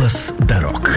Голос дорог.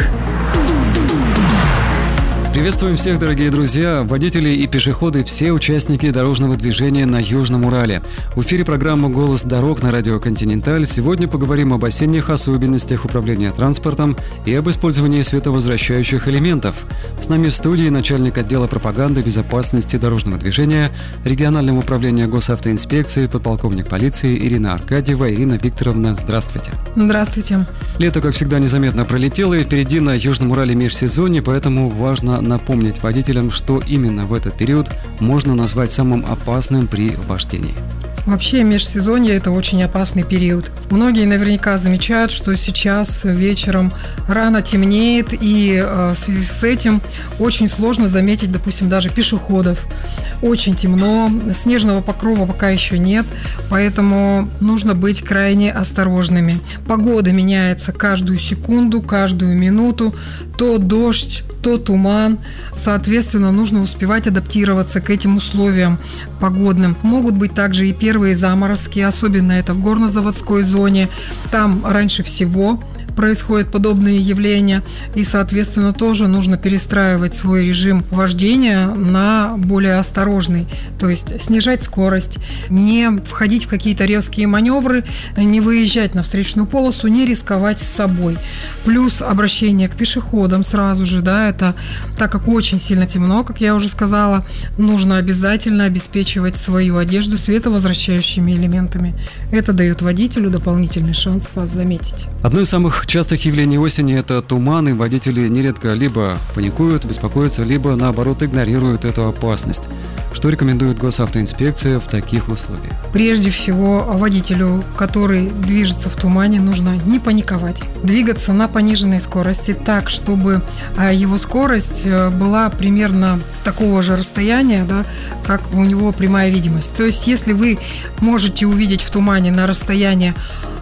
Приветствуем всех, дорогие друзья, водители и пешеходы, все участники дорожного движения на Южном Урале. В эфире программа «Голос дорог» на радио «Континенталь». Сегодня поговорим об осенних особенностях управления транспортом и об использовании световозвращающих элементов. С нами в студии начальник отдела пропаганды безопасности дорожного движения регионального управления госавтоинспекции, подполковник полиции Ирина Аркадьева. Ирина Викторовна, здравствуйте. Здравствуйте. Лето, как всегда, незаметно пролетело, и впереди на Южном Урале межсезонье, поэтому важно напомнить водителям, что именно в этот период можно назвать самым опасным при вождении. Вообще, межсезонье – это очень опасный период. Многие наверняка замечают, что сейчас вечером рано темнеет, и в связи с этим очень сложно заметить, допустим, даже пешеходов. Очень темно, снежного покрова пока еще нет, поэтому нужно быть крайне осторожными. Погода меняется каждую секунду, каждую минуту. То дождь, то туман. Соответственно, нужно успевать адаптироваться к этим условиям погодным. Могут быть также и первые заморозки, особенно это в горнозаводской зоне. Там раньше всего происходят подобные явления, и, соответственно, тоже нужно перестраивать свой режим вождения на более осторожный, то есть снижать скорость, не входить в какие-то резкие маневры, не выезжать на встречную полосу, не рисковать с собой. Плюс обращение к пешеходам сразу же, это так как очень сильно темно, как я уже сказала, нужно обязательно обеспечивать свою одежду световозвращающими элементами. Это дает водителю дополнительный шанс вас заметить. Одно из самых частых явлений осени – это туман, и водители нередко либо паникуют, беспокоятся, либо, наоборот, игнорируют эту опасность. Что рекомендует госавтоинспекция в таких условиях? Прежде всего, водителю, который движется в тумане, нужно не паниковать. Двигаться на пониженной скорости так, чтобы его скорость была примерно такого же расстояния, как у него прямая видимость. То есть, если вы можете увидеть в тумане на расстоянии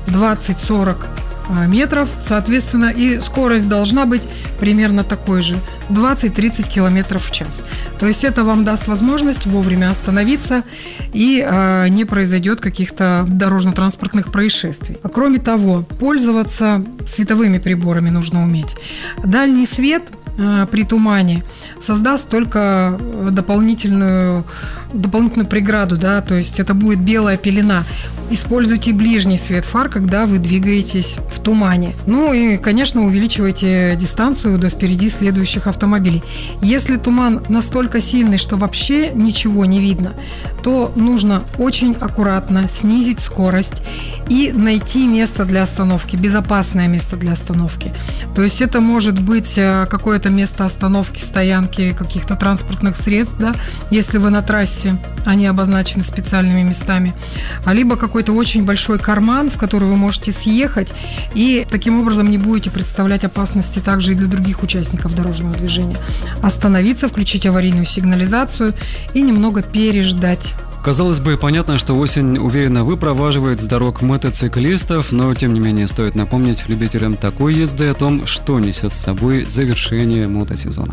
20-40 метров, соответственно, и скорость должна быть примерно такой же, 20-30 км в час. То есть это вам даст возможность вовремя остановиться, и не произойдет каких-то дорожно-транспортных происшествий. Кроме того, пользоваться световыми приборами нужно уметь. Дальний свет при тумане создаст только дополнительную преграду, то есть это будет белая пелена. Используйте ближний свет фар, когда вы двигаетесь в тумане. Ну и, конечно, увеличивайте дистанцию до впереди следующих автомобилей. Если туман настолько сильный, что вообще ничего не видно, то нужно очень аккуратно снизить скорость и найти место для остановки, безопасное место для остановки. То есть это может быть какое-то место остановки, стоянки каких-то транспортных средств, если вы на трассе, они обозначены специальными местами, либо какой-то очень большой карман, в который вы можете съехать, и таким образом не будете представлять опасности также и для других участников дорожного движения. Остановиться, включить аварийную сигнализацию и немного переждать. Казалось бы, понятно, что осень уверенно выпроваживает с дорог мотоциклистов, но, тем не менее, стоит напомнить любителям такой езды о том, что несет с собой завершение мотосезона.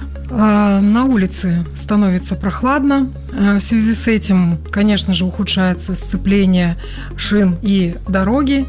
На улице становится прохладно. В связи с этим, конечно же, ухудшается сцепление шин и дороги.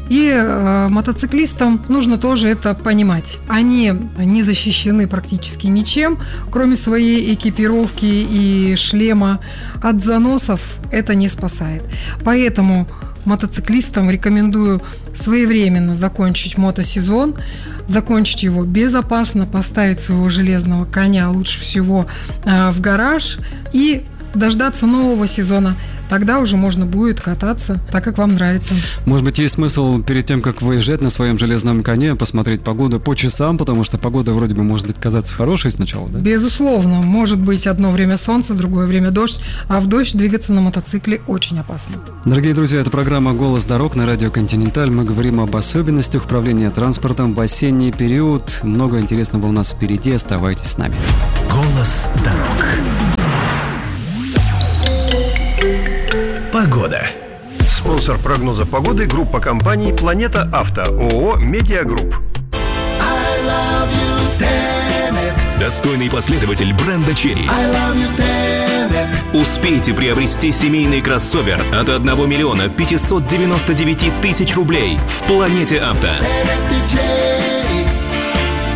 И мотоциклистам нужно тоже это понимать. Они не защищены практически ничем, кроме своей экипировки и шлема. От заносов это не спасает. Поэтому мотоциклистам рекомендую своевременно закончить мотосезон, закончить его безопасно, поставить своего железного коня лучше всего в гараж и дождаться нового сезона. Тогда уже можно будет кататься так, как вам нравится. Может быть, есть смысл перед тем, как выезжать на своем железном коне, посмотреть погоду по часам, потому что погода вроде бы может быть казаться хорошей сначала, да? Безусловно. Может быть, одно время солнце, другое время дождь, а в дождь двигаться на мотоцикле очень опасно. Дорогие друзья, это программа «Голос дорог» на радио «Континенталь». Мы говорим об особенностях управления транспортом в осенний период. Много интересного у нас впереди. Оставайтесь с нами. «Голос дорог». Погода. Спонсор прогноза погоды – группа компаний «Планета Авто», ООО «Медиагрупп». Достойный последователь бренда «Черри». Успейте приобрести семейный кроссовер от 1 миллиона 599 тысяч рублей в «Планете Авто».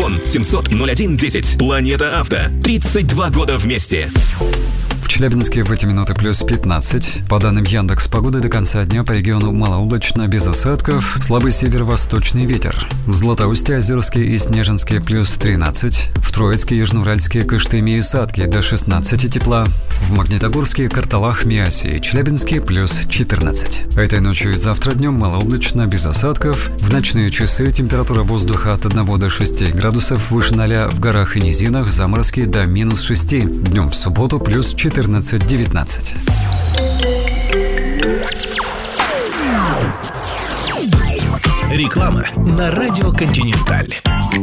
Телефон 700-01-10. Планета Авто. 32 года вместе. В Челябинске в эти минуты плюс 15. По данным Яндекс.Погоды, до конца дня по региону малооблачно, без осадков, слабый северо-восточный ветер. В Златоусте, Озерске и Снежинске плюс 13. В Троицке, Южноуральске, Кыштыме и Сатке до 16 тепла. В Магнитогорске, Карталах, Миасе и Челябинске плюс 14. Этой ночью и завтра днем малооблачно, без осадков. В ночные часы температура воздуха от 1 до 6 градусов выше 0, в горах и низинах заморозки до минус 6. Днем в субботу плюс 14-19. Реклама на радио «Континенталь».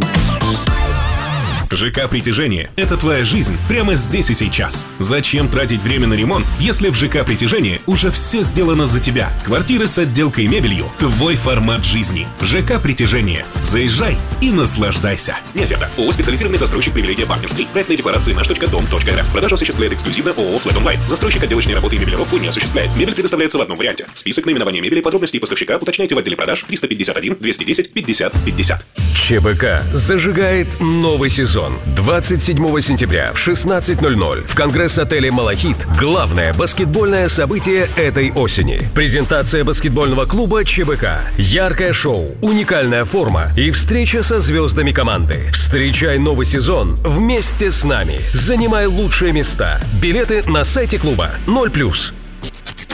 ЖК «Притяжение» — это твоя жизнь прямо здесь и сейчас. Зачем тратить время на ремонт, если в ЖК «Притяжение» уже все сделано за тебя? Квартиры с отделкой и мебелью — твой формат жизни. ЖК «Притяжение». Заезжай и наслаждайся. Не оферта. ООО «Специализированный застройщик привилегия партнерский». Проектные декларации nаш.дом.рф. Продажу осуществляет эксклюзивно ООО «Флэт Онлайн». Застройщик отделочной работы и мебелировку не осуществляет. Мебель предоставляется в одном варианте. Список наименования мебели, подробности поставщика уточняйте в отделе продаж 351 210 50 50. ЧБК зажигает новый сезон. 27 сентября в 16:00 в Конгресс-отеле «Малахит» главное баскетбольное событие этой осени. Презентация баскетбольного клуба ЧБК. Яркое шоу, уникальная форма и встреча со звездами команды. Встречай новый сезон вместе с нами. Занимай лучшие места. Билеты на сайте клуба 0+.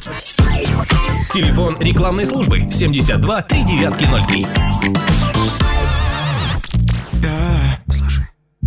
Телефон рекламной службы 72 3903.